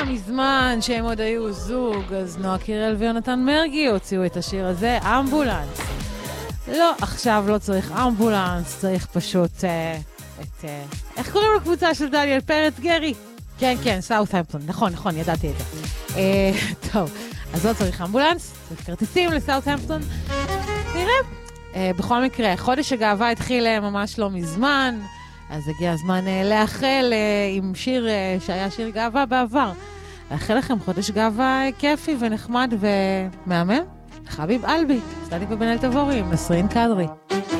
מזמן שהם עוד היו זוג, אז נועה קירל ויונתן מרגי הוציאו את השיר הזה, אמבולנס. לא, עכשיו לא צריך אמבולנס, צריך פשוט איך קוראים לקבוצה של דניאל פרץ, גרי? כן, סאות'המפטון, נכון, ידעתי את זה. טוב, אז לא צריך אמבולנס, צריך כרטיסים לסאות'המפטון. נראה. בכל מקרה, חודש הגאווה התחיל ממש לא מזמן, אז הגיע הזמן לאחל עם שיר שהיה שיר גאווה בעבר. לאחל לכם חודש גאווה כיפי ונחמד ומהמם. חביב אלבי, סטדי בבן אל תבורי עם נסרין קדרי.